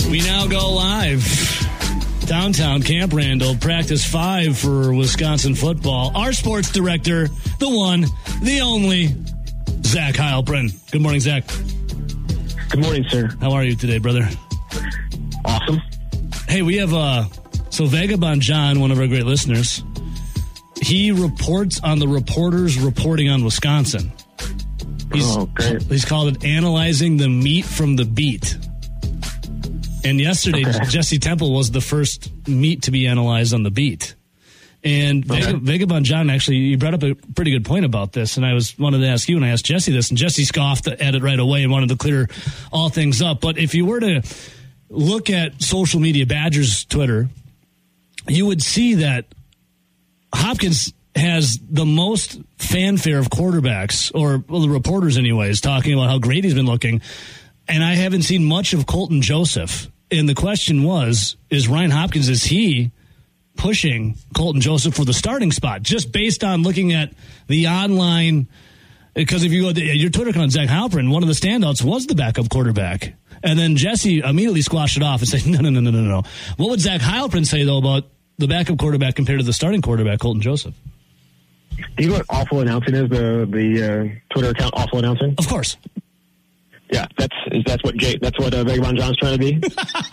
We now go live. Downtown Camp Randall, practice 5 for Wisconsin football. Our sports director, the one, the only, Zach Heilprin. Good morning, Zach. Good morning, sir. How are you today, brother? Awesome. Hey, we have, so Vagabond John, one of our great listeners, he reports on the reporters reporting on Wisconsin. Great. He's called it Analyzing the Meat from the Beat. And yesterday, Jesse Temple was the first meat to be analyzed on the beat. And Vagabond John, actually, you brought up a pretty good point about this, and I wanted to ask you, and I asked Jesse this, and Jesse scoffed at it right away and wanted to clear all things up. But if you were to look at social media, Badgers Twitter, you would see that Hopkins has the most fanfare of quarterbacks, or the reporters anyways, talking about how great he's been looking. And I haven't seen much of Colton Joseph. And the question is Ryan Hopkins, is he pushing Colton Joseph for the starting spot? Just based on looking at the online, because if you go to your Twitter account, Zach Heilprin, one of the standouts was the backup quarterback. And then Jesse immediately squashed it off and said, no. What would Zach Heilprin say, though, about the backup quarterback compared to the starting quarterback, Colton Joseph? Do you know what awful announcing is, the Twitter account awful announcing? Of course. Yeah, that's what Vagabond John's trying to be.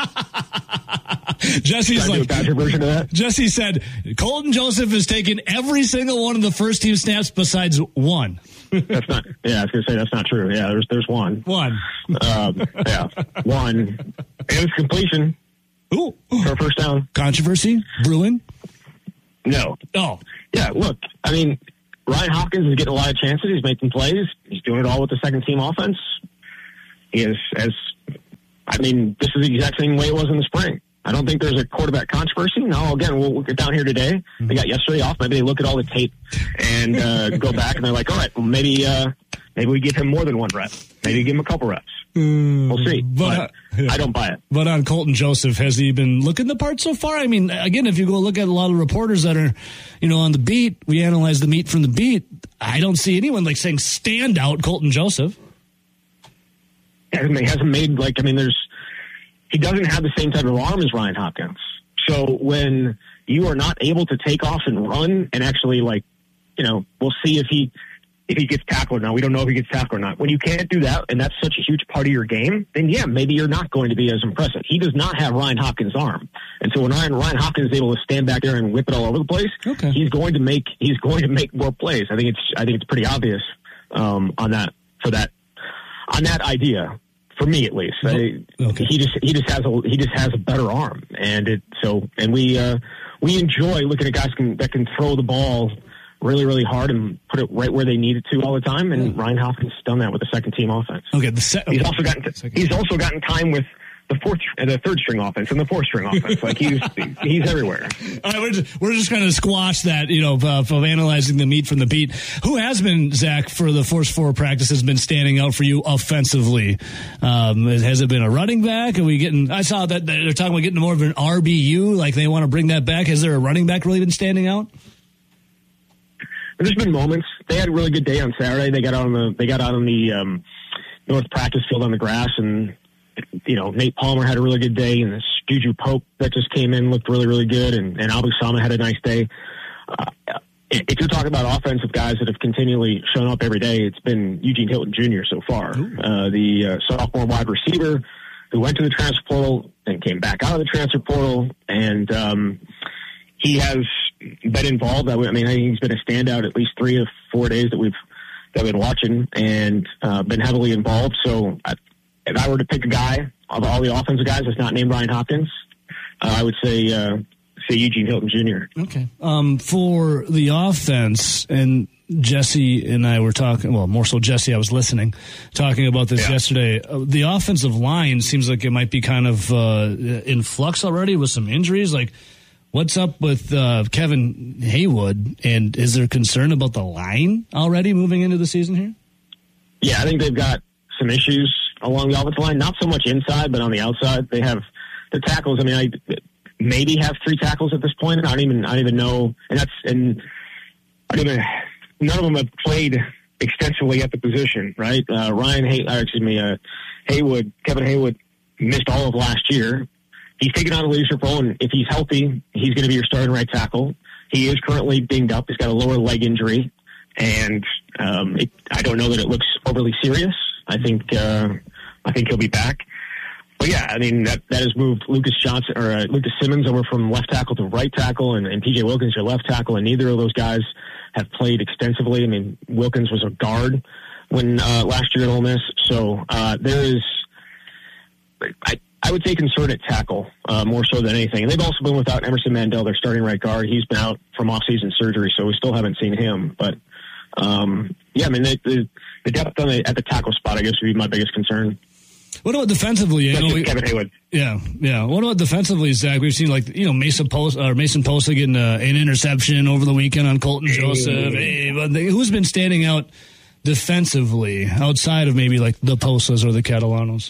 Jesse's like, a Badger version of that. Jesse said Colton Joseph has taken every single one of the first team snaps besides one. That's not. Yeah, I was going to say that's not true. Yeah, there's one. One. Yeah, one. And it's completion. Ooh, for a first down. Controversy brewing. No. Oh. Yeah. Look, I mean, Ryan Hopkins is getting a lot of chances. He's making plays. He's doing it all with the second team offense. He is, this is the exact same way it was in the spring. I don't think there's a quarterback controversy. No, again, we'll get down here today. They got yesterday off. Maybe they look at all the tape and go back and they're like, all right, well, maybe we give him more than one rep. Maybe give him a couple reps. We'll see. But I don't buy it. But on Colton Joseph, has he been looking the part so far? I mean, again, if you go look at a lot of reporters that are, on the beat, we analyze the meat from the beat. I don't see anyone saying stand out Colton Joseph. He hasn't made, he doesn't have the same type of arm as Ryan Hopkins. So when you are not able to take off and run and actually, we'll see if he gets tackled or not. We don't know if he gets tackled or not. When you can't do that, and that's such a huge part of your game, then maybe you're not going to be as impressive. He does not have Ryan Hopkins' arm. And so when Ryan Hopkins is able to stand back there and whip it all over the place, he's going to make more plays. I think it's pretty obvious on that idea. For me, at least, he just has a better arm, and we enjoy looking at guys that can throw the ball really, really hard and put it right where they need it to all the time. And Ryan Hopkins has done that with the second team offense. He's also gotten time with the third string offense and the fourth string offense. He's everywhere. All right, we're just going to squash that, of analyzing the meat from the beat. Who has been, Zach, for the first 4 practices, been standing out for you offensively? Has it been a running back? I saw that they're talking about getting more of an RBU, like they want to bring that back. Has there a running back really been standing out? There's been moments. They had a really good day on Saturday. They got out on the north practice field on the grass, and Nate Palmer had a really good day, and this Juju Pope that just came in looked really, really good, and Abu Sama had a nice day. If you're talking about offensive guys that have continually shown up every day, it's been Eugene Hilton Jr. so far, the sophomore wide receiver who went to the transfer portal and came back out of the transfer portal, and he has been involved. I think he's been a standout at least 3 or 4 days that we've been watching, and been heavily involved. So if I were to pick a guy of all the offensive guys that's not named Ryan Hopkins, I would say Eugene Hilton Jr. Okay. For the offense, and Jesse and I were talking, well, more so Jesse, I was listening, talking about this yesterday. The offensive line seems like it might be kind of in flux already with some injuries. What's up with Kevin Haywood, and is there concern about the line already moving into the season here? Yeah, I think they've got some issues along the offensive line, not so much inside, but on the outside. They have the tackles. I maybe have 3 tackles at this point. I don't even know, none of them have played extensively at the position, right? Kevin Haywood missed all of last year. He's taken on a leadership role, and if he's healthy, he's going to be your starting right tackle. He is currently dinged up. He's got a lower leg injury, and I don't know that it looks overly serious. I think he'll be back. But yeah, I mean that has moved Lucas Simmons over from left tackle to right tackle, and P.J. Wilkins your left tackle, and neither of those guys have played extensively. I mean, Wilkins was a guard when last year at Ole Miss, so there is, I would say, concern at tackle more so than anything. And they've also been without Emerson Mandel, their starting right guard. He's been out from off-season surgery, so we still haven't seen him. But yeah, I mean the depth at the tackle spot, I guess, would be my biggest concern. What about defensively? Kevin Haywood. Yeah. What about defensively, Zach? We've seen Mason Posa getting an interception over the weekend on Colton Joseph. Hey, but who's been standing out defensively outside of maybe like the Posas or the Catalanos?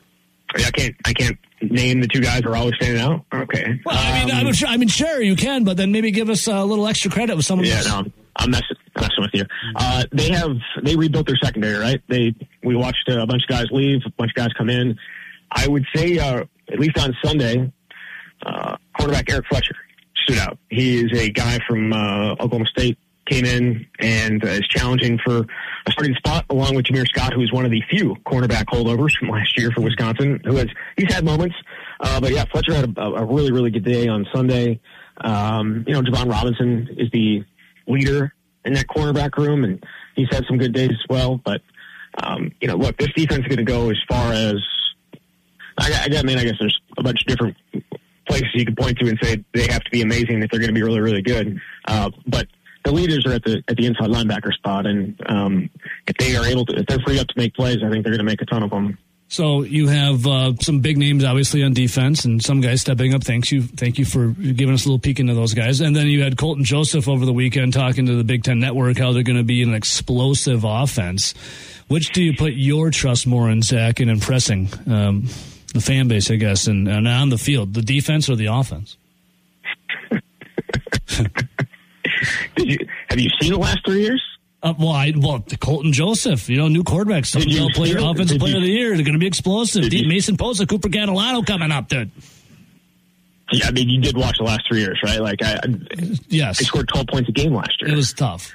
I can't name the two guys who are always standing out. Okay. Well, I mean, sure you can, but then maybe give us a little extra credit with someone else. Yeah, no, I'm messing with you. They rebuilt their secondary, right? We watched a bunch of guys leave, a bunch of guys come in. I would say, at least on Sunday, quarterback Eric Fletcher stood out. He is a guy from Oklahoma State, came in and is challenging for a starting spot along with Jameer Scott, who is one of the few cornerback holdovers from last year for Wisconsin. He's had moments, but yeah, Fletcher had a really, really good day on Sunday. Javon Robinson is the leader in that cornerback room, and he's had some good days as well. But look, this defense is going to go as far as I guess there's a bunch of different places you can point to and say they have to be amazing if they're going to be really, really good. But the leaders are at the inside linebacker spot, and if they're free up to make plays, I think they're going to make a ton of them. So you have some big names, obviously, on defense, and some guys stepping up. Thank you for giving us a little peek into those guys. And then you had Colton Joseph over the weekend talking to the Big Ten Network how they're going to be an explosive offense. Which do you put your trust more in, Zach, in impressing the fan base, I guess, and on the field, the defense or the offense? Have you seen the last 3 years? Colton Joseph, new quarterback, offensive player of the year. They're going to be explosive. Mason Posa, Cooper Catalano coming up, dude. Yeah, I mean, you did watch the last 3 years, right? Yes. They scored 12 points a game last year. It was tough.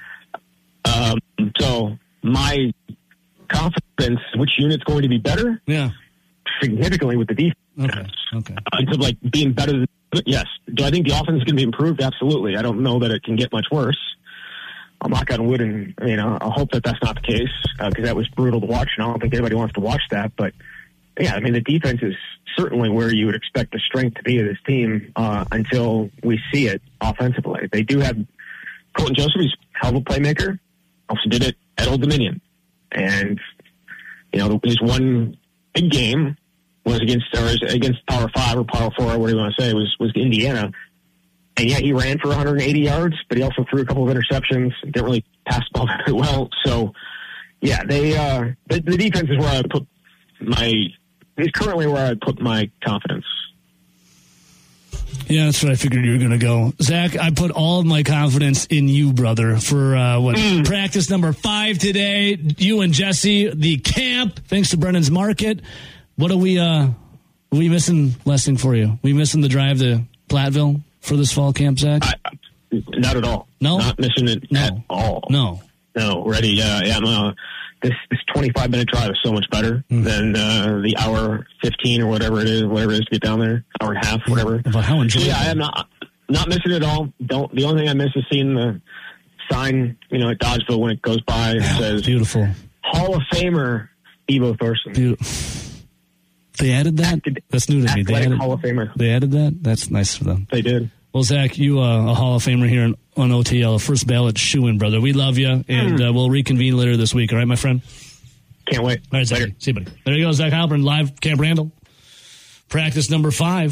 So my confidence, which unit's going to be better? Yeah. Significantly with the defense. Okay. In terms of being better than, yes. Do I think the offense is going to be improved? Absolutely. I don't know that it can get much worse. I'll knock on wood, and I'll hope that that's not the case, because that was brutal to watch, and I don't think anybody wants to watch that. But yeah, I mean, the defense is certainly where you would expect the strength to be of this team until we see it offensively. They do have Colton Joseph, who's a hell of a playmaker. Also did it at Old Dominion, and his one big game was against Power 5 or Power 4, or whatever you want to say, was Indiana. And yeah, he ran for 180 yards, but he also threw a couple of interceptions. Didn't really pass the ball very well. So, yeah, the defense is where I put is currently where I put my confidence. Yeah, that's what I figured you were going to go. Zach, I put all of my confidence in you, brother, for practice number 5 today. You and Jesse, the camp, thanks to Brennan's Market. What are we missing, Lessing, for you? We missing the drive to Platteville for this fall camp, Zach? Not at all. No? Not missing it at all. No. Ready. Yeah. This 25-minute drive is so much better than the hour 15 or whatever it is to get down there. Hour and a half, whatever. But how enjoyable. Yeah, I am not missing it at all. The only thing I miss is seeing the sign, at Dodgeville when it goes by. It says, beautiful. Hall of Famer Evo Thorson. Beautiful. They added that? That's new to me. Hall of Famer. They added that? That's nice for them. They did. Well, Zach, you a Hall of Famer here on OTL, first ballot shoo-in, brother. We love you, and we'll reconvene later this week. All right, my friend? Can't wait. All right, Zach. Later. See you, buddy. There you go, Zach Halpern, live Camp Randall. Practice number 5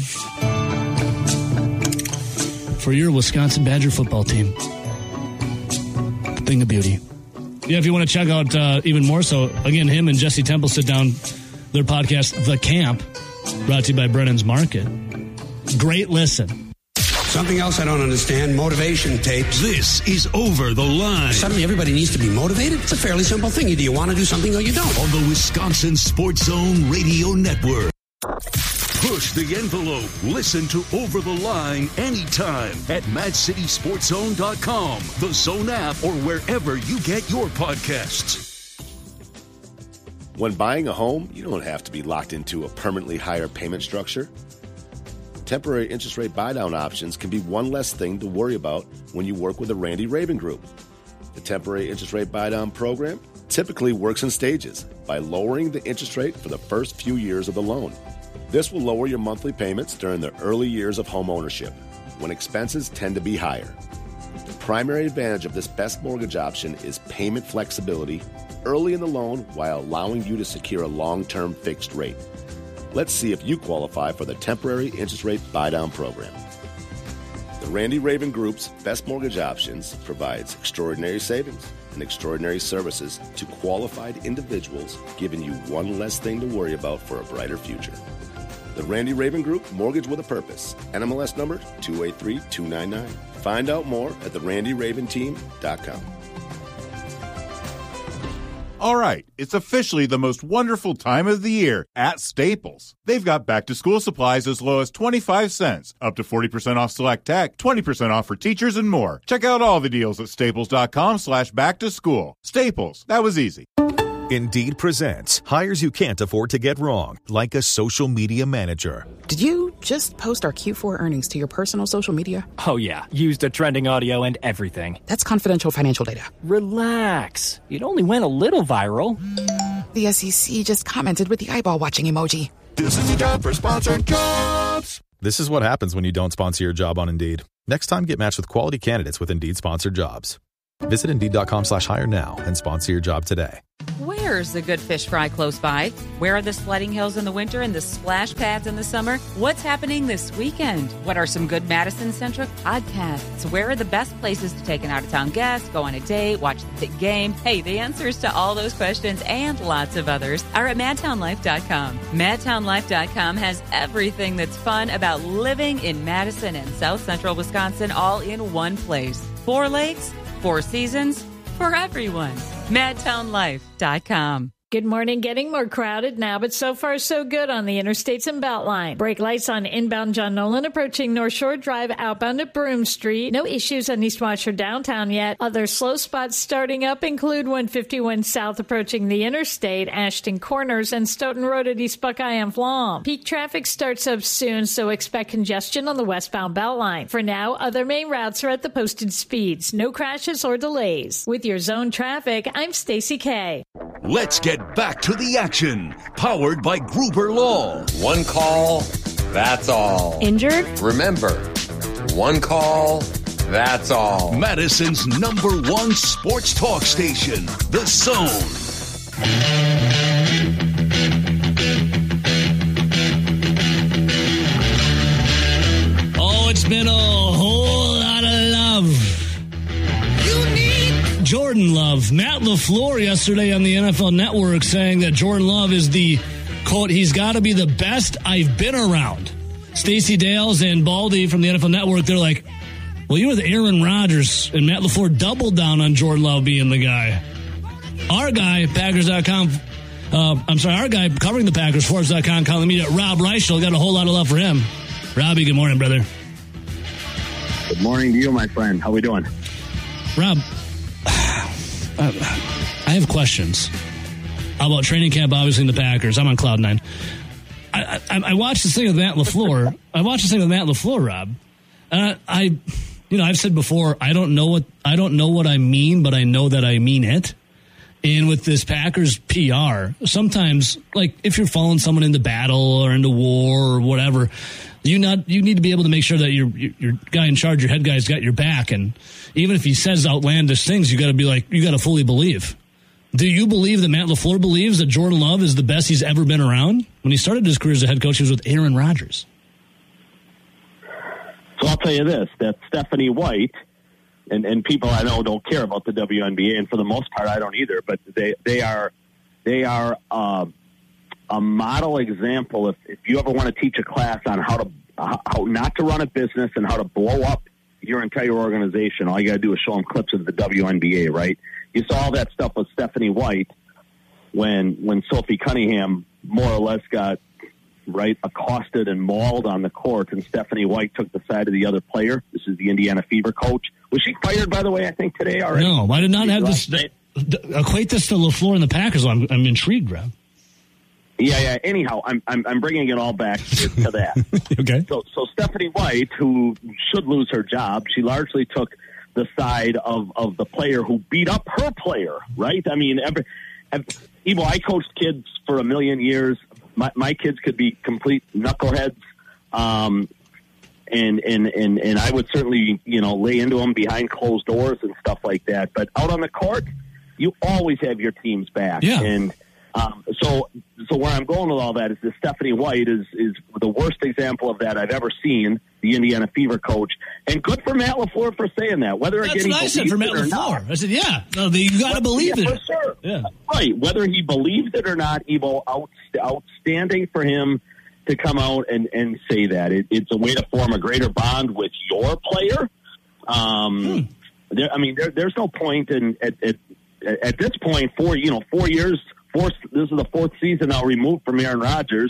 for your Wisconsin Badger football team. Thing of beauty. Yeah, if you want to check out even more so, again, him and Jesse Temple sit down, their podcast, The Camp, brought to you by Brennan's Market. Great listen. Something else I don't understand, motivation tapes. This is Over the Line. Suddenly everybody needs to be motivated? It's a fairly simple thing. Do you want to do something or you don't? On the Wisconsin Sports Zone Radio Network. Push the envelope. Listen to Over the Line anytime at MadCitySportsZone.com, the Zone app, or wherever you get your podcasts. When buying a home, you don't have to be locked into a permanently higher payment structure. Temporary interest rate buy-down options can be one less thing to worry about when you work with the Randy Raven Group. The temporary interest rate buy-down program typically works in stages by lowering the interest rate for the first few years of the loan. This will lower your monthly payments during the early years of home ownership, when expenses tend to be higher. The primary advantage of this best mortgage option is payment flexibility early in the loan while allowing you to secure a long-term fixed rate. Let's see if you qualify for the temporary interest rate buy-down program. The Randy Raven Group's Best Mortgage Options provides extraordinary savings and extraordinary services to qualified individuals, giving you one less thing to worry about for a brighter future. The Randy Raven Group, Mortgage with a Purpose. NMLS number 283299. Find out more at therandyraventeam.com. All right, it's officially the most wonderful time of the year at Staples. They've got back-to-school supplies as low as 25 cents, up to 40% off select tech, 20% off for teachers, and more. Check out all the deals at staples.com/back-to-school. Staples, that was easy. Indeed presents hires you can't afford to get wrong, like a social media manager. Did you just post our Q4 earnings to your personal social media? Oh, yeah. Used a trending audio and everything. That's confidential financial data. Relax. It only went a little viral. The SEC just commented with the eyeball watching emoji. This is a job for Sponsored Jobs. This is what happens when you don't sponsor your job on Indeed. Next time, get matched with quality candidates with Indeed Sponsored Jobs. Visit Indeed.com/hire now and sponsor your job today. Where's the good fish fry close by? Where are the sledding hills in the winter and the splash pads in the summer? What's happening this weekend? What are some good Madison-centric podcasts? Where are the best places to take an out-of-town guest, go on a date, watch the big game? Hey, the answers to all those questions and lots of others are at MadtownLife.com. MadtownLife.com has everything that's fun about living in Madison and South Central Wisconsin all in one place. 4 lakes, 4 seasons, for everyone. MadtownLife.com. Good morning. Getting more crowded now, but so far so good on the interstates and Beltline. Brake lights on inbound John Nolan approaching North Shore Drive outbound at Broome Street. No issues on East Washer downtown yet. Other slow spots starting up include 151 South approaching the interstate, Ashton Corners, and Stoughton Road at East Buckeye and Flom. Peak traffic starts up soon, so expect congestion on the westbound Beltline. For now, other main routes are at the posted speeds. No crashes or delays. With your zone traffic, I'm Stacy Kay. Let's get back to the action. Powered by Gruber Law. One call, that's all. Injured? Remember, one call, that's all. Madison's #1 sports talk station, The Zone. Oh, it's been a whole lot of love. Jordan Love. Matt LaFleur yesterday on the NFL Network saying that Jordan Love is the, quote, he's got to be the best I've been around. Stacey Dales and Baldy from the NFL Network, they're like, well, you were the Aaron Rodgers, and Matt LaFleur doubled down on Jordan Love being the guy. Our guy, Packers.com, our guy covering the Packers, Forbes.com, calling me Rob Reichel, got a whole lot of love for him. Robbie, good morning, brother. Good morning to you, my friend. How we doing? Rob, I have questions about training camp, obviously, in the Packers. I'm on cloud 9. I watched this thing with Matt LaFleur. Rob. I've said before, I don't know what I mean, but I know that I mean it. And with this Packers PR, sometimes, like, if you're following someone into battle or into war or whatever, you need to be able to make sure that your guy in charge, your head guy's got your back. And even if he says outlandish things, you got to fully believe. Do you believe that Matt LaFleur believes that Jordan Love is the best he's ever been around? When he started his career as a head coach, he was with Aaron Rodgers. So I'll tell you this, that Stephanie White, and people I know don't care about the WNBA, and for the most part I don't either, but they are a model example. If you ever want to teach a class on how not to run a business and how to blow up your entire organization, all you got to do is show them clips of the WNBA, right? You saw all that stuff with Stephanie White when Sophie Cunningham more or less got right, accosted and mauled on the court, and Stephanie White took the side of the other player. This is the Indiana Fever coach. Was she fired, by the way, I think today already? No, I did not have this. Equate this to LaFleur and the Packers. I'm intrigued, Rob. Yeah. Anyhow, I'm bringing it all back to that. Okay. So Stephanie White, who should lose her job, she largely took the side of the player who beat up her player, right? I mean, Evo, I coached kids for a million years. My kids could be complete knuckleheads, and I would certainly, lay into them behind closed doors and stuff like that. But out on the court, you always have your team's back. Yeah. And so where I'm going with all that is that Stephanie White is the worst example of that I've ever seen, the Indiana Fever coach. And good for Matt LaFleur for saying that. That's what I said for Matt LaFleur. I said, yeah, you got to believe it. For sure. Yeah. Right. Whether he believes it or not, Evo, outstanding for him to come out and say that. It's a way to form a greater bond with your player. There's no point at this point, 4 years. This is the fourth season now removed from Aaron Rodgers.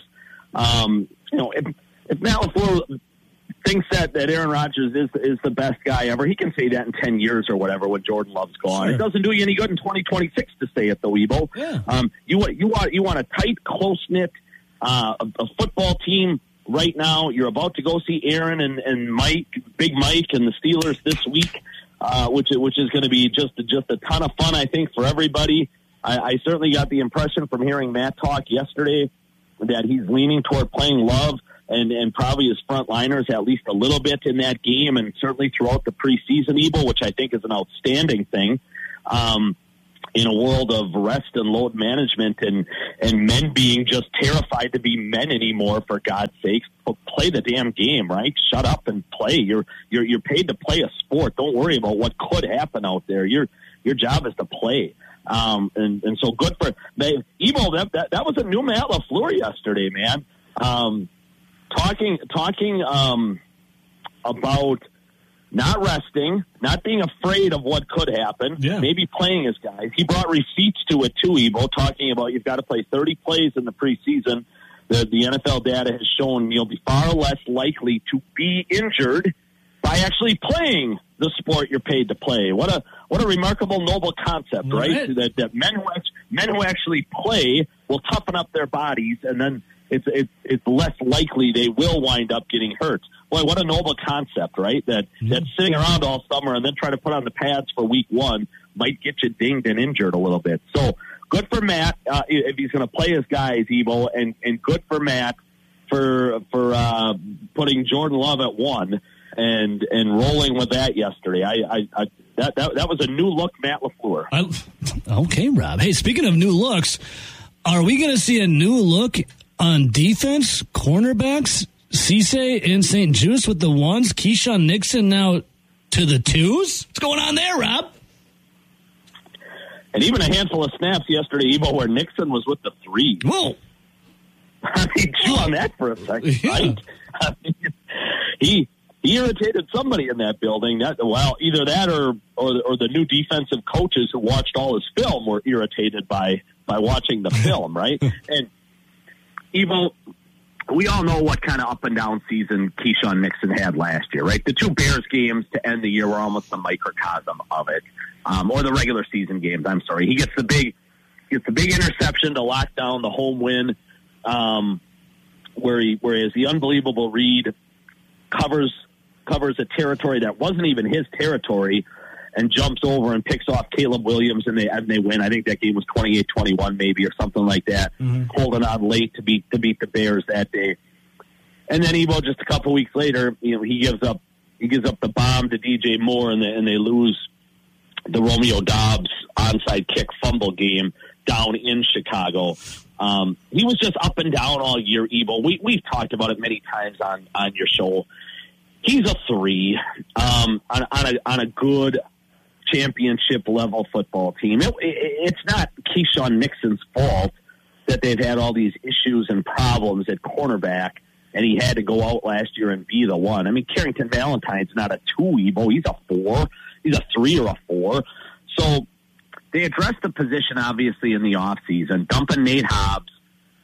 If Matt LaFleur thinks that Aaron Rodgers is the best guy ever, he can say that in 10 years or whatever when Jordan Love's gone. Sure. It doesn't do you any good in 2026 to say it, though, Evo. Yeah. You want a tight, close-knit a football team right now. You're about to go see Aaron and Mike, Big Mike, and the Steelers this week, which is going to be just a ton of fun, I think, for everybody. I certainly got the impression from hearing Matt talk yesterday that he's leaning toward playing Love and probably his front liners at least a little bit in that game, and certainly throughout the preseason, Evo, which I think is an outstanding thing in a world of rest and load management and men being just terrified to be men anymore, for God's sakes. Play the damn game, right? Shut up and play. You're paid to play a sport. Don't worry about what could happen out there. Your job is to play. And so good for Evo. That was a new Matt LaFleur yesterday, man. Talking about not resting, not being afraid of what could happen, maybe playing his guys. He brought receipts to it too, Evo, talking about you've got to play 30 plays in the preseason. The NFL data has shown you'll be far less likely to be injured by actually playing the sport you're paid to play. What a remarkable, noble concept, right? That men who actually play will toughen up their bodies, and then it's less likely they will wind up getting hurt. Boy, what a noble concept, right? That sitting around all summer and then trying to put on the pads for week one might get you dinged and injured a little bit. So good for Matt if he's going to play his guys, Evo, and good for Matt for putting Jordan Love at 1. And rolling with that yesterday. That was a new look, Matt LaFleur. Okay, Rob. Hey, speaking of new looks, are we going to see a new look on defense, cornerbacks, Cisse and St. Juste with the 1s, Keyshawn Nixon now to the 2s? What's going on there, Rob? And even a handful of snaps yesterday, Evo, where Nixon was with the 3. Whoa. I mean, chew on that for a second, right? He irritated somebody in that building. Either that or the new defensive coaches who watched all his film were irritated by watching the film, right? And Evo, we all know what kind of up and down season Keyshawn Nixon had last year, right? The 2 Bears games to end the year were almost a microcosm of it, or the regular season games. I'm sorry. He gets the big interception to lock down the home win, whereas the unbelievable Reed covers a territory that wasn't even his territory and jumps over and picks off Caleb Williams, and they win. I think that game was 28-21 maybe or something like that, holding on late to beat the Bears that day. And then Evo, just a couple weeks later, he gives up the bomb to DJ Moore, and they lose the Romeo Doubs onside kick fumble game down in Chicago. He was just up and down all year, Evo. We've talked about it many times on your show. He's a 3 on a good championship level football team. It's not Keyshawn Nixon's fault that they've had all these issues and problems at cornerback, and he had to go out last year and be the 1. I mean, Carrington Valentine's not a 2, Evo. He's a 4. He's a 3 or a 4. So they addressed the position, obviously, in the offseason, dumping Nate Hobbs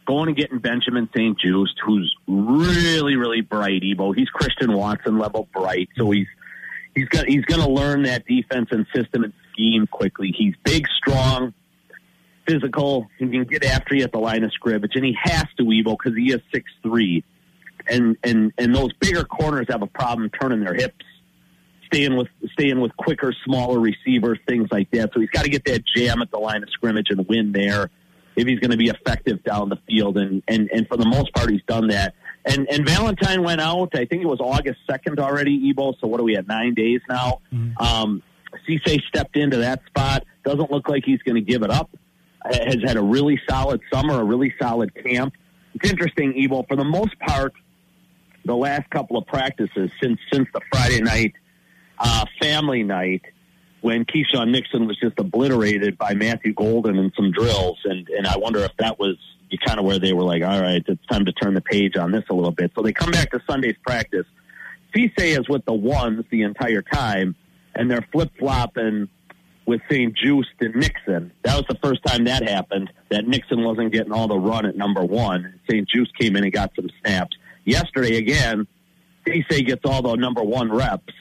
going and getting Benjamin St. Juste, who's really, really bright, Ebo. He's Christian Watson level bright, so he's going to learn that defense and system and scheme quickly. He's big, strong, physical. He can get after you at the line of scrimmage, and he has to, Ebo, because he is 6'3". And those bigger corners have a problem turning their hips, staying with quicker, smaller receivers, things like that. So he's got to get that jam at the line of scrimmage and win there if he's going to be effective down the field. And for the most part, he's done that. And Valentine went out, I think it was August 2nd already, Ebo. So what are we at, 9 days now? Cisse stepped into that spot. Doesn't look like he's going to give it up. Has had a really solid summer, a really solid camp. It's interesting, Ebo, for the most part, the last couple of practices since the Friday night family night, when Keyshawn Nixon was just obliterated by Matthew Golden in some drills, and I wonder if that was kind of where they were like, all right, it's time to turn the page on this a little bit. So they come back to Sunday's practice. Cisse is with the ones the entire time, and they're flip-flopping with St. Juste and Nixon. That was the first time that happened, that Nixon wasn't getting all the run at number one. St. Juste came in and got some snaps. Yesterday, again, Cisse gets all the number one reps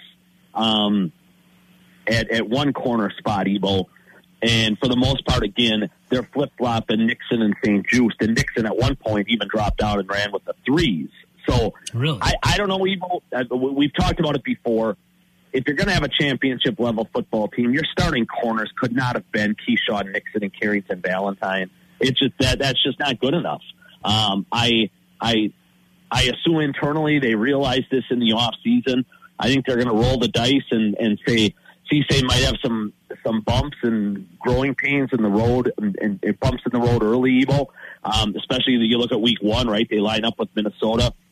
at one corner spot, Ebo. And for the most part, again, they're flip-flopping Nixon and St. Juste. And Nixon at one point even dropped out and ran with the threes. So really? I don't know, Ebo. We've talked about it before. If you're going to have a championship-level football team, your starting corners could not have been Keyshawn Nixon and Carrington Valentine. It's just that's just not good enough. I assume internally they realize this in the off season. I think they're going to roll the dice and say Cisse might have some bumps and growing pains in the road and bumps in the road early, Ebo. Especially you look at week one, right? They line up with Minnesota.